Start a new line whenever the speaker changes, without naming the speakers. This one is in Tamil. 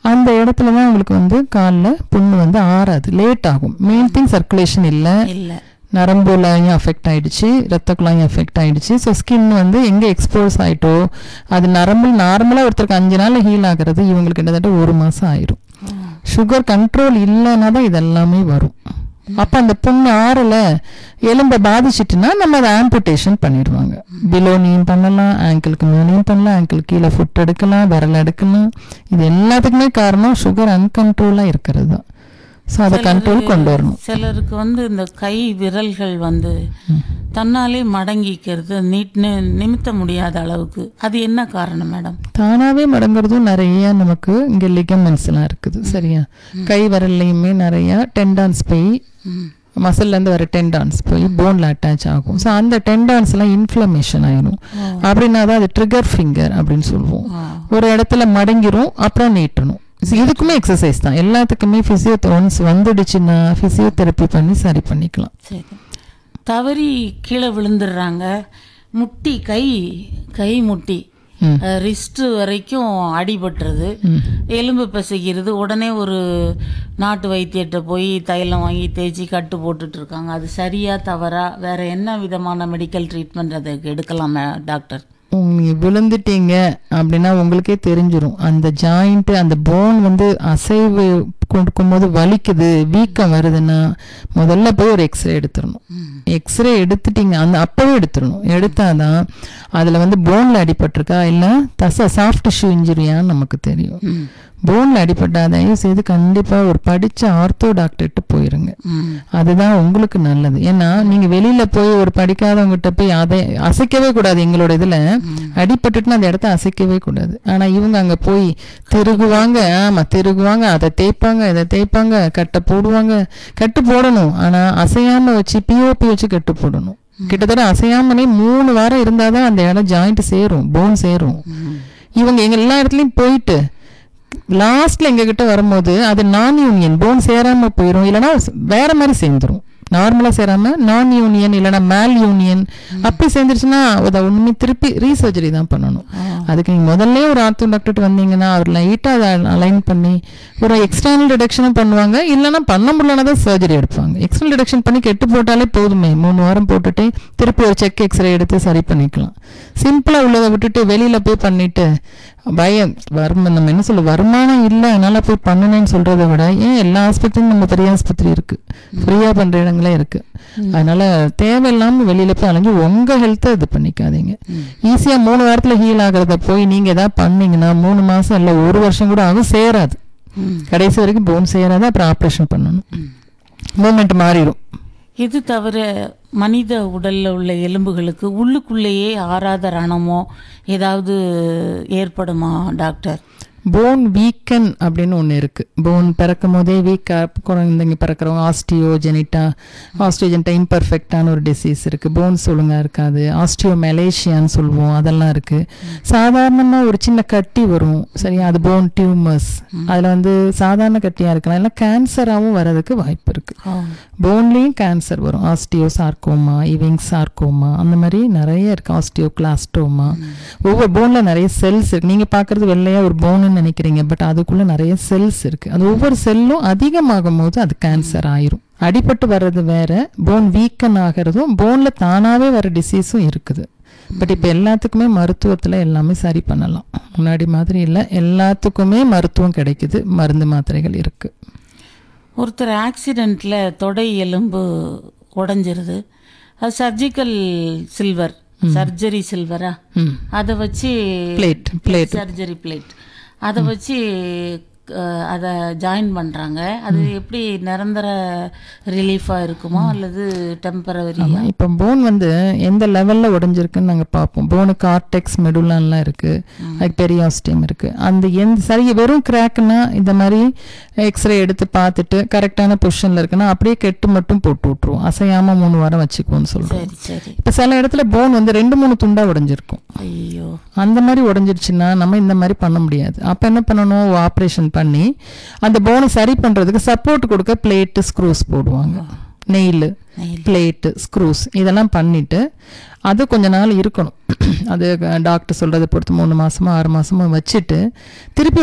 அந்த இடத்துல தான் உங்களுக்கு வந்து காலில் புண்ணு வந்து ஆறாது, லேட் ஆகும். மெயின் திங் சர்க்குலேஷன் இல்லை, நரம்புலையும் அஃபெக்ட் ஆகிடுச்சு, ரத்த குழாயும் அஃபெக்ட் ஆகிடுச்சு. ஸோ ஸ்கின் வந்து எங்கே எக்ஸ்போஸ் ஆகிட்டோ அது நரம்பு நார்மலாக ஒருத்தருக்கு 5 நாளில் ஹீல் ஆகிறது, இவங்களுக்கு கிட்டத்தட்ட 1 மாதம் ஆயிரும். சுகர் கண்ட்ரோல் இல்லைன்னா தான் இதெல்லாமே வரும். அப்போ அந்த புண்ணு ஆறலை, எலும்பை பாதிச்சுட்டுனா நம்ம அதை ஆம்புடேஷன் பண்ணிடுவாங்க. பிலோனியும் பண்ணலாம், ஆங்கிளுக்கு மேலேயும் பண்ணலாம், ஆங்கிள் கீழே ஃபுட் எடுக்கலாம், விரல் எடுக்கலாம். இது எல்லாத்துக்குமே காரணம் சுகர் அன்கண்ட்ரோலாக இருக்கிறது தான். ஸோ அதை கண்ட்ரோல் கொண்டு வரணும்.
சிலருக்கு வந்து இந்த கை விரல்கள் வந்து தன்னாலே மடங்கிக்கிறது, நிமித்த முடியாத அளவுக்கு, அது என்ன காரணம் மேடம்?
தானாகவே மடங்குறதும் நிறைய நமக்கு இங்கே லிகமெண்ட்ஸ்லாம் இருக்குது. சரியா, கை விரல்லையுமே நிறையா டெண்டான்ஸ் போய் மசில்லேருந்து வர டெண்டான்ஸ் போய் போனில் அட்டாச் ஆகும். ஸோ அந்த டெண்டான்ஸ்லாம் இன்ஃப்ளமேஷன் ஆயிடும். அப்படின்னா தான் அது ட்ரிகர் ஃபிங்கர் அப்படின்னு சொல்லுவோம். ஒரு இடத்துல மடங்கிரும், அப்புறம் நீட்டணும். இதுக்குமே எக்ஸசைஸ் தான், எல்லாத்துக்குமே ஒன்ஸ் வந்துடுச்சுன்னா ஃபிசியோதெரப்பி பண்ணி சரி பண்ணிக்கலாம்.
சரி, தவறி கீழே விழுந்துடுறாங்க, முட்டி கை முட்டி ரிஸ்ட்டு வரைக்கும் அடிபட்டுறது, எலும்பு பிசைக்கிறது, உடனே ஒரு நாட்டு வைத்தியத்தை போய் தைலம் வாங்கி தேய்ச்சி கட்டு போட்டுட்டு இருக்காங்க. அது சரியா தவறா, வேற என்ன விதமான மெடிக்கல் ட்ரீட்மெண்ட் அதுக்கு எடுக்கலாமா டாக்டர்?
நீங்கள் விழுந்துட்டீங்க அப்படின்னா உங்களுக்கே தெரிஞ்சிடும். அந்த ஜாயிண்ட்டு, அந்த போன் வந்து அசைவு கொடுக்கும்போது வலிக்குது, வீக்கம் வருதுன்னா முதல்ல போய் ஒரு எக்ஸ்ரே எடுத்துடணும். எக்ஸ்ரே எடுத்துட்டீங்க, அப்போவே எடுத்துடணும். எடுத்தாதான் அதில் வந்து போனில் அடிபட்டிருக்கா இல்லை சாஃப்ட் டிஷ்யூ இன்ஜுரியான்னு நமக்கு தெரியும். போனில் அடிபட்டாதையும் செய்து கண்டிப்பாக ஒரு படித்த ஆர்த்தோ டாக்டர்கிட்ட போயிருங்க. அதுதான் உங்களுக்கு நல்லது. ஏன்னா நீங்கள் வெளியில் போய் ஒரு படிக்காதவங்ககிட்ட போய் அதை அசைக்கவே கூடாது. எங்களோட இதில் அடிபட்டுட்டுனா அந்த இடத்த அசைக்கவே கூடாது. ஆனால் இவங்க அங்கே போய் திருகுவாங்க, திருகுவாங்க, அதை தேய்ப்பாங்க, இதை தேய்ப்பாங்க, கட்டை போடுவாங்க. கட்டு போடணும், ஆனால் அசையாமல் வச்சு பிஓபி வச்சு கட்டு போடணும். கிட்டத்தட்ட அசையாமலே 3 வாரம் இருந்தால் தான் அந்த இடம் ஜாயிண்ட் சேரும், போன் சேரும். இவங்க எல்லா இடத்துலையும் போயிட்டு லாஸ்ட்ல எங்ககிட்ட வரும்போது அது நான் யூனியன் போன் சேராம போயிடும், இல்லைன்னா வேற மாதிரி சேர்ந்துரும். நார்மலாக சேராமல் நான் யூனியன் இல்லைனா மேல் யூனியன் அப்படி சேர்ந்துருச்சுன்னா அதை ஒன்றுமே திருப்பி ரீசர்ஜரி தான் பண்ணணும். அதுக்கு நீங்கள் முதல்ல ஒரு ஆர்த்தோ டாக்டர் வந்தீங்கன்னா அவர் லைட்டாக அதை அலைன் பண்ணி ஒரு எக்ஸ்டர்னல் டிடக்ஷனும் பண்ணுவாங்க, இல்லைனா பண்ண முடியலன்னா தான் சர்ஜரி எடுப்பாங்க. எக்ஸ்டர்னல் டிடக்ஷன் பண்ணி கெட்டு போட்டாலே போதுமே, 3 வாரம் போட்டுட்டு திருப்பி ஒரு செக் எக்ஸ்ரே எடுத்து சரி பண்ணிக்கலாம். சிம்பிளாக உள்ளதை விட்டுட்டு வெளியில் போய் பண்ணிட்டு நம்ம என்ன சொல்ல வருமானம் இல்லை அதனால போய் பண்ணணும்னு சொல்றதை விட, ஏன் எல்லா ஆஸ்பத்திரியும் நம்ம பெரிய ஆஸ்பத்திரி இருக்கு, ஃப்ரீயா பண்ற இடங்களே இருக்கு. அதனால தேவையில்லாம வெளியில போய் அலைஞ்சு உங்க ஹெல்த்தை இது பண்ணிக்காதீங்க. ஈஸியா 3 வாரத்துல ஹீல் ஆகுறத போய் நீங்க ஏதாவது பண்ணீங்கன்னா 3 மாசம் இல்லை 1 வருஷம் கூட ஆகும், சேராது. கடைசி வரைக்கும் போன் சேராது. அப்புறம் ஆப்ரேஷன் பண்ணணும், மூமெண்ட் மாறிடும்.
இது தவிர மனித உடல்ல உள்ள எலும்புகளுக்கு உள்ளுக்குள்ளேயே ஆறாத ரணமோ ஏதாவது ஏற்படுமா டாக்டர்?
போன் வீக்கன் அப்படின்னு ஒன்று இருக்குது. போன் பிறக்கும் போதே வீக்காக குழந்தைங்க பிறக்கிறவங்க ஆஸ்டியோஜெனிட்டா இம்பர்ஃபெக்டான ஒரு டிசீஸ் இருக்குது. போன்ஸ் ஒழுங்காக இருக்காது, ஆஸ்டியோமெலேஷியான்னு சொல்லுவோம், அதெல்லாம் இருக்குது. சாதாரணமாக ஒரு சின்ன கட்டி வரும், சரியா, அது போன் டியூமர்ஸ். அதில் வந்து சாதாரண கட்டியாக இருக்கலாம், இல்லை கேன்சராகவும் வர்றதுக்கு வாய்ப்பு இருக்குது. போன்லேயும் கேன்சர் வரும், ஆஸ்டியோசார்கோமா, இவிங் சார்கோமா, அந்த மாதிரி நிறைய இருக்குது. ஆஸ்டியோகிளாஸ்டோமா. ஒவ்வொரு போனில் நிறைய செல்ஸ் இருக்குது. நீங்கள் பார்க்குறது வெள்ளையாக ஒரு போன் நினைக்கிறீங்க, பட் அதுக்குள்ள நிறைய செல்ஸ் இருக்கு. அது ஒவ்வொரு செல்லும் அதிகமாகும் போது அது கேன்சர் ஆயிரும். அடிபட்டு வர்றது வேற, போன் வீக்கன் ஆகிறதும் போன்ல தானாவே வர டிசீஸும் இருக்குது. பட் இப்போ எல்லாத்துக்குமே மருத்துவத்தில் எல்லாமே சரி பண்ணலாம். முன்னாடி மாதிரி இல்லை, எல்லாத்துக்குமே மருத்துவம் கிடைக்குது, மருந்து மாத்திரைகள் இருக்கு.
ஒருத்தர் ஆக்சிடென்ட்ல தொடை எலும்பு உடைஞ்சிருது, அது சர்ஜரி சில்வரா, அதை வச்சு சர்ஜரி பிளேட் அதை வச்சு அதை ஜாயின் பண்ணுறாங்க. அது எப்படி நிரந்தர ரிலீஃபாக இருக்குமா அல்லது டெம்பரவரியா?
இப்போ போன் வந்து எந்த லெவலில் உடஞ்சிருக்குன்னு நாங்கள் பார்ப்போம். போனுக்கு கார்டெக்ஸ் மெடுலான்லாம் இருக்குது, அதுக்கு பெரியாஸ்டியம் இருக்குது. அந்த சரி வெறும் கிராக்குன்னா இந்த மாதிரி எக்ஸ்ரே எடுத்து பார்த்துட்டு கரெக்டான பொசிஷனில் இருக்குன்னா அப்படியே கெட்டு மட்டும் போட்டு விட்ருவோம், அசையாமல் 3 வாரம் வச்சுக்குவோன்னு சொல்கிறோம். இப்போ சில இடத்துல போன் வந்து 2-3 துண்டாக உடஞ்சிருக்கும்.
ஐயோ, அந்த
மாதிரி உடஞ்சிருச்சுன்னா நம்ம இந்த மாதிரி பண்ண முடியாது. அப்போ என்ன பண்ணணும், ஆப்ரேஷன் பண்ணி அந்த போனை சரி பண்றதுக்கு சப்போர்ட் கொடுக்க பிளேட்டு ஸ்க்ரூஸ் போடுவாங்க, நெயில் பிளேட்டு ஸ்க்ரூஸ் இதெல்லாம் பண்ணிட்டு அது கொஞ்ச நாள் இருக்கணும். அது டாக்டர் சொல்றதை பொறுத்து 3 மாசமா 6 மாசமா வச்சுட்டு திருப்பி